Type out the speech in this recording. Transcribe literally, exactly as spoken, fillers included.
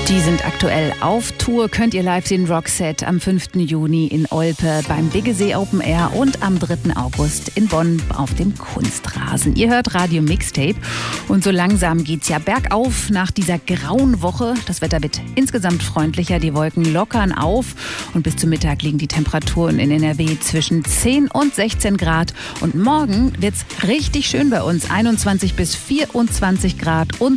Die sind aktuell auf Tour. Könnt ihr live sehen. Roxette am fünften Juni in Olpe beim Biggesee Open Air und am dritten August in Bonn auf dem Kunstrasen. Ihr hört Radio Mixtape und so langsam geht's ja bergauf nach dieser grauen Woche. Das Wetter wird insgesamt freundlicher, die Wolken lockern auf und bis zum Mittag liegen die Temperaturen in N R W zwischen zehn und sechzehn Grad. Und morgen wird's richtig schön bei uns. einundzwanzig bis vierundzwanzig Grad und